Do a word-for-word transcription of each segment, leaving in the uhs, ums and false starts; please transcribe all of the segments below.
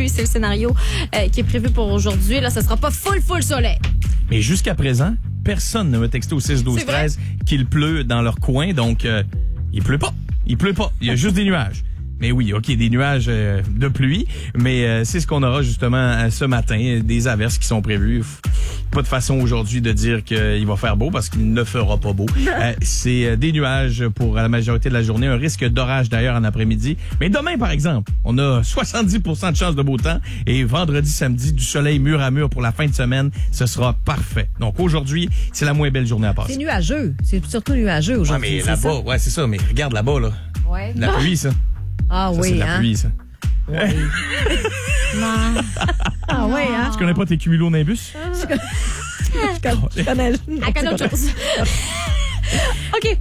pluie. C'est le scénario euh, qui est prévu pour aujourd'hui. Là, ce sera pas full, full soleil. Mais jusqu'à présent, personne ne m'a texté au six douze treize qu'il pleut dans leur coin. Donc, euh, il pleut pas. Il pleut pas. Il y a juste des nuages. Mais oui, OK, des nuages euh, de pluie, mais euh, c'est ce qu'on aura justement euh, ce matin, des averses qui sont prévues. Pas de façon aujourd'hui de dire qu'il va faire beau parce qu'il ne fera pas beau. Euh, c'est euh, des nuages pour la majorité de la journée, un risque d'orage d'ailleurs en après-midi. Mais demain, par exemple, on a soixante-dix pour cent de chance de beau temps et vendredi, samedi, du soleil mur à mur pour la fin de semaine. Ce sera parfait. Donc aujourd'hui, c'est la moins belle journée à passer. C'est nuageux. C'est surtout nuageux aujourd'hui. Ouais, mais là-bas, ouais, c'est ça. Mais regarde là-bas, là. Ouais. La pluie, ça. Ah ça, oui, c'est de la hein? pluie, ça. Oui. non. Ah oui, hein? Tu connais pas tes cumulonimbus? Je connais. Je connais. Elle connaît autre chose. OK.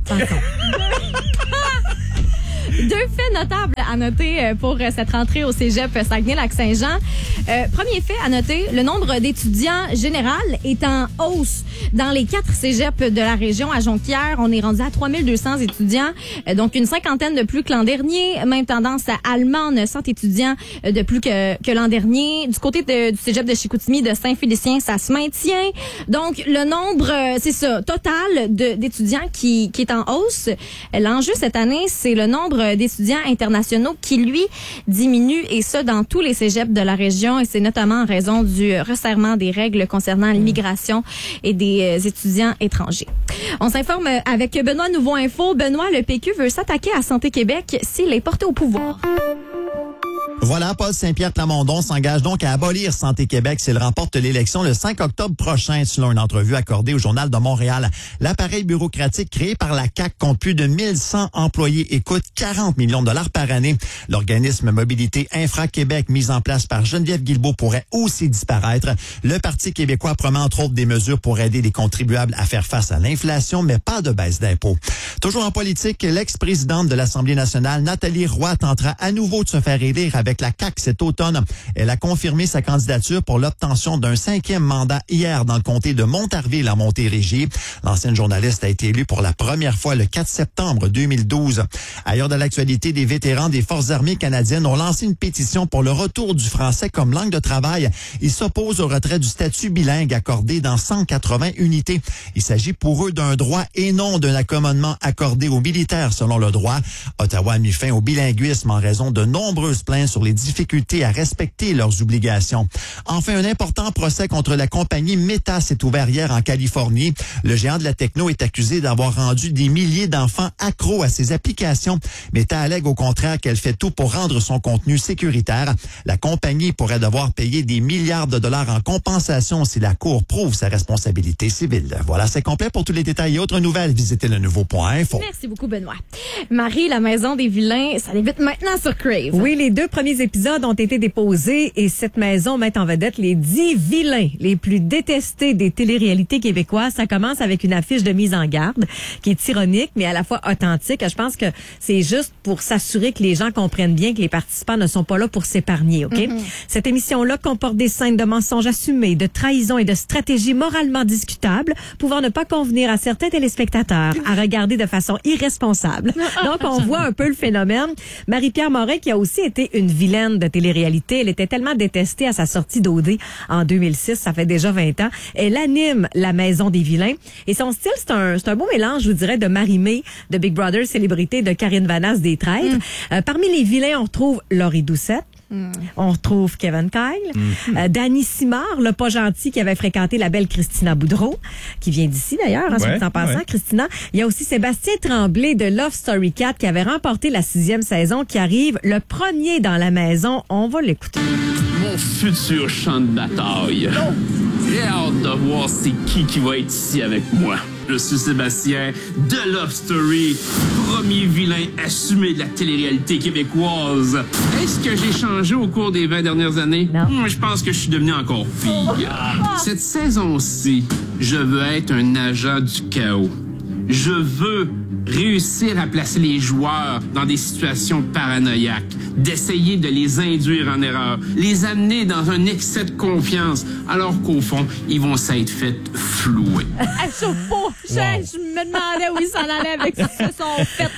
Deux faits notables à noter pour cette rentrée au cégep Saguenay-Lac-Saint-Jean. Euh, premier fait à noter, le nombre d'étudiants général est en hausse dans les quatre cégeps de la région. À Jonquière, on est rendu à trois mille deux cents étudiants, euh, donc une cinquantaine de plus que l'an dernier. Même tendance à Allemande, cent étudiants de plus que, que l'an dernier. Du côté de, du cégep de Chicoutimi, de Saint-Félicien, ça se maintient. Donc, le nombre, euh, c'est ça, total de, d'étudiants qui, qui est en hausse. L'enjeu cette année, c'est le nombre d'étudiants internationaux qui, lui, diminue, et ça dans tous les cégeps de la région, et c'est notamment en raison du resserrement des règles concernant l'immigration et des euh, étudiants étrangers. On s'informe avec Benoît Nouveau Info. Benoît, le P Q veut s'attaquer à Santé Québec s'il est porté au pouvoir. Voilà, Paul Saint-Pierre Plamondon s'engage donc à abolir Santé Québec s'il remporte l'élection le cinq octobre prochain, selon une entrevue accordée au Journal de Montréal. L'appareil bureaucratique créé par la C A Q compte plus de mille cent employés et coûte quarante millions de dollars par année. L'organisme Mobilité Infra-Québec, mis en place par Geneviève Guilbeault, pourrait aussi disparaître. Le Parti québécois promet entre autres des mesures pour aider les contribuables à faire face à l'inflation, mais pas de baisse d'impôts. Toujours en politique, l'ex-présidente de l'Assemblée nationale, Nathalie Roy, tentera à nouveau de se faire élire avec la C A Q cet automne. Elle a confirmé sa candidature pour l'obtention d'un cinquième mandat hier dans le comté de Montarville en Montérégie. L'ancienne journaliste a été élue pour la première fois le quatre septembre deux mille douze. Ailleurs de l'actualité, des vétérans des Forces armées canadiennes ont lancé une pétition pour le retour du français comme langue de travail. Ils s'opposent au retrait du statut bilingue accordé dans cent quatre-vingts unités. Il s'agit pour eux d'un droit et non d'un accommodement accordé aux militaires selon le droit. Ottawa a mis fin au bilinguisme en raison de nombreuses plaintes sur les difficultés à respecter leurs obligations. Enfin, un important procès contre la compagnie Meta s'est ouvert hier en Californie. Le géant de la techno est accusé d'avoir rendu des milliers d'enfants accros à ses applications. Meta allègue au contraire qu'elle fait tout pour rendre son contenu sécuritaire. La compagnie pourrait devoir payer des milliards de dollars en compensation si la Cour prouve sa responsabilité civile. Voilà, c'est complet. Pour tous les détails et autres nouvelles, visitez le nouveau point info. Merci beaucoup, Benoît. Marie, la maison des vilains, ça débute maintenant sur Crave. Oui, les deux premiers épisodes ont été déposés et cette maison met en vedette les dix vilains les plus détestés des téléréalités québécoises. Ça commence avec une affiche de mise en garde qui est ironique, mais à la fois authentique. Je pense que c'est juste pour s'assurer que les gens comprennent bien que les participants ne sont pas là pour s'épargner, OK? Mm-hmm. Cette émission-là comporte des scènes de mensonges assumés, de trahison et de stratégies moralement discutables, pouvant ne pas convenir à certains téléspectateurs à regarder de façon irresponsable. Donc, on voit un peu le phénomène. Marie-Pierre Morin, qui a aussi été une vilaine de télé-réalité, elle était tellement détestée à sa sortie d'O D en deux mille six, ça fait déjà vingt ans. Elle anime la Maison des vilains et son style, c'est un, c'est un beau mélange, je vous dirais, de Marie-Mé, de Big Brother Célébrité, de Karine Vanasse des Traîtres. Mm. Euh, parmi les vilains, on retrouve Laurie Doucette. Mm. On retrouve Kevin Kyle, mm. euh, Danny Simard, le pas gentil qui avait fréquenté la belle Christina Boudreau, qui vient d'ici d'ailleurs, hein, ouais, en passant, ouais. Christina. Il y a aussi Sébastien Tremblay de Love Story quatre qui avait remporté la sixième saison, qui arrive le premier dans la maison. On va l'écouter. Mon futur champ de bataille. Oh. J'ai hâte de voir c'est qui qui va être ici avec moi. Je suis Sébastien de Love Story, premier vilain assumé de la télé-réalité québécoise. Est-ce que j'ai changé au cours des vingt dernières années? Non. Hum, je pense que je suis devenu encore pire. Cette saison-ci, je veux être un agent du chaos. Je veux réussir à placer les joueurs dans des situations paranoïaques, d'essayer de les induire en erreur, les amener dans un excès de confiance, alors qu'au fond, ils vont s'être fait flouer. Je sais pas. Je, je me demandais où ils s'en allaient avec ce qu'ils se sont fait.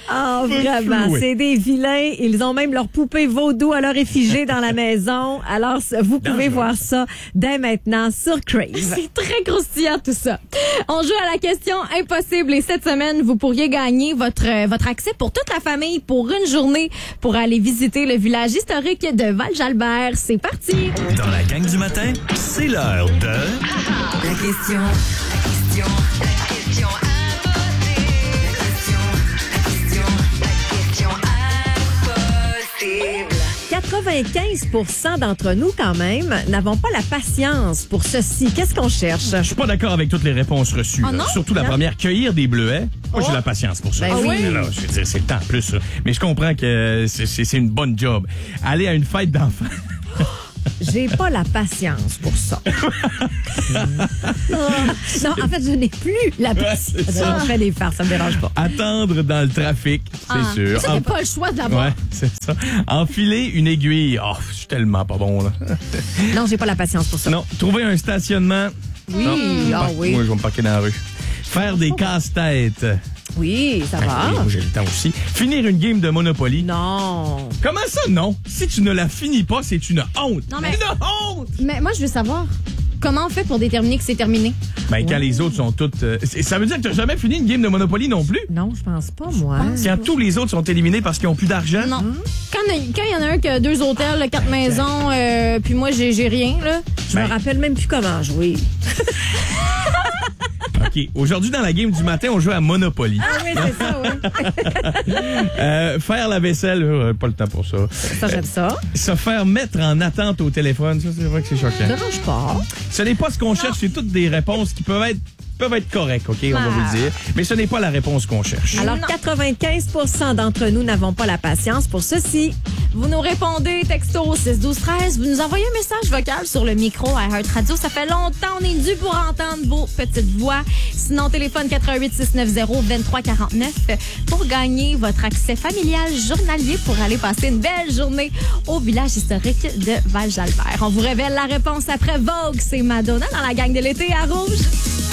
Ah, vraiment, floué. c'est des vilains. Ils ont même leur poupée vaudou à leur effigie dans la maison. Alors, vous pouvez Dangereux. voir ça dès maintenant sur Crave. C'est très croustillant tout ça. On joue à la question impossible et cette semaine, vous pourriez gagner votre euh, votre accès pour toute la famille pour une journée pour aller visiter le village historique de Val-Jalbert. C'est parti. Dans la gang du matin, c'est l'heure de... La question, la question, la question impossible. La question, la question, la question impossible. quatre-vingt-quinze pour cent d'entre nous, quand même, n'avons pas la patience pour ceci. Qu'est-ce qu'on cherche? Je suis pas d'accord avec toutes les réponses reçues. Oh là. non? Surtout la Non. première, cueillir des bleuets. Moi, j'ai Oh. la patience pour ça. Ben oui. Là, je veux dire, c'est le temps plus. Là. Mais je comprends que c'est, c'est, c'est une bonne job. Aller à une fête d'enfants. J'ai pas la patience pour ça. non, en fait, je n'ai plus la patience. c'est ça. Je fais des farces, ça me dérange pas. Attendre dans le trafic, c'est Ah, sûr. Ça, En- t'as pas le choix de l'avoir. Ouais, c'est ça. Enfiler une aiguille. Oh, je suis tellement pas bon, là. Non, j'ai pas la patience pour ça. Non, trouver un stationnement. Oui, Non, ah Par- oui. Moi, je vais me parquer dans la rue. Faire des casse-têtes. Oui, ça Ben va. oui, moi, j'ai le temps aussi. Finir une game de Monopoly. Non. Comment ça, non? Si tu ne la finis pas, c'est une honte. Non, mais- Une honte! Mais moi, je veux savoir, comment on fait pour déterminer que c'est terminé? Ben, quand les autres sont toutes... euh, c'est- ça veut dire que tu n'as jamais fini une game de Monopoly non plus? Non, je pense pas, moi. Quand tous les autres sont éliminés parce qu'ils n'ont plus d'argent? Non. Quand il y en a un qui a deux hôtels, quatre maisons, euh, puis moi, j'ai j'ai rien, là. Je me rappelle même plus comment jouer. OK. Aujourd'hui, dans la game du matin, on joue à Monopoly. Ah oui, c'est ça, oui. Euh, faire la vaisselle, euh, pas le temps pour ça. Ça, j'aime ça. Se faire mettre en attente au téléphone, ça, c'est vrai que c'est choquant. Ça dérange pas. Ce n'est pas ce qu'on cherche, c'est toutes des réponses qui peuvent être peuvent être correctes, OK, on va vous le dire. Mais ce n'est pas la réponse qu'on cherche. Alors, Non. quatre-vingt-quinze pour cent d'entre nous n'avons pas la patience pour ceci. Vous nous répondez texto six douze treize. Vous nous envoyez un message vocal sur le micro à Heart Radio. Ça fait longtemps, on est dû pour entendre vos petites voix. Sinon, téléphone quatre un huit six neuf zéro deux trois quatre neuf pour gagner votre accès familial journalier pour aller passer une belle journée au village historique de Val-Jalbert. On vous révèle la réponse après Vogue. C'est Madonna dans la gang de l'été à Rouge.